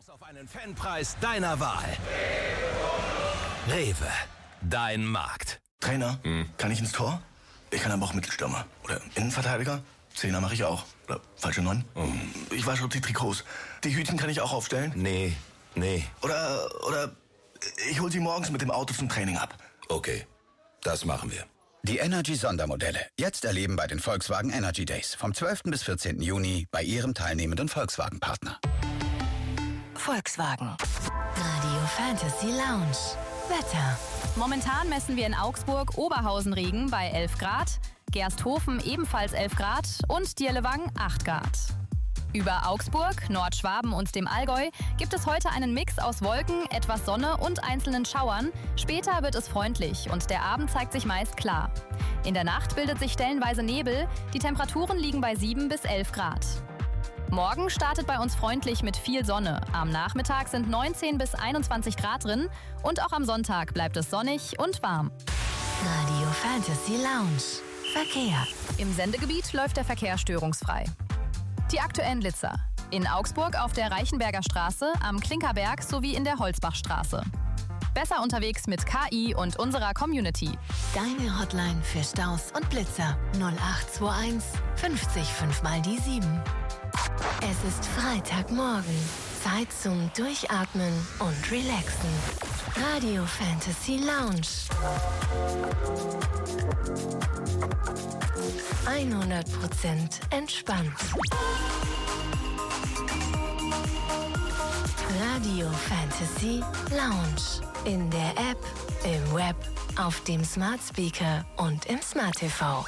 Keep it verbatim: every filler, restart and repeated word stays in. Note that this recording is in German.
auf einen Fanpreis deiner Wahl. Rewe, dein Markt. Trainer, hm. kann ich ins Tor? Ich kann aber auch Mittelstürmer. Oder Innenverteidiger? Zehner mache ich auch. Oder falsche Neun? Oh. Ich wasche die Trikots. Die Hütchen kann ich auch aufstellen? Nee, nee. Oder, oder ich hol sie morgens mit dem Auto zum Training ab. Okay, das machen wir. Die Energy-Sondermodelle. Jetzt erleben bei den Volkswagen Energy Days. Vom zwölften bis vierzehnten Juni bei Ihrem teilnehmenden Volkswagen-Partner. Volkswagen. Radio Fantasy Lounge. Wetter. Momentan messen wir in Augsburg Oberhausen-Regen bei elf Grad, Gersthofen ebenfalls elf Grad und Dirlewang acht Grad. Über Augsburg, Nordschwaben und dem Allgäu gibt es heute einen Mix aus Wolken, etwas Sonne und einzelnen Schauern. Später wird es freundlich und der Abend zeigt sich meist klar. In der Nacht bildet sich stellenweise Nebel, die Temperaturen liegen bei sieben bis elf Grad. Morgen startet bei uns freundlich mit viel Sonne. Am Nachmittag sind neunzehn bis einundzwanzig Grad drin und auch am Sonntag bleibt es sonnig und warm. Radio Fantasy Lounge. Verkehr. Im Sendegebiet läuft der Verkehr störungsfrei. Die aktuellen Blitzer. In Augsburg auf der Reichenberger Straße, am Klinkerberg sowie in der Holzbachstraße. Besser unterwegs mit K I und unserer Community. Deine Hotline für Staus und Blitzer. null acht zwei eins fünfzig fünf mal die sieben. Es ist Freitagmorgen. Zeit zum Durchatmen und Relaxen. Radio Fantasy Lounge. hundert Prozent entspannt. Radio Fantasy Lounge. In der App, im Web, auf dem Smart Speaker und im Smart T V.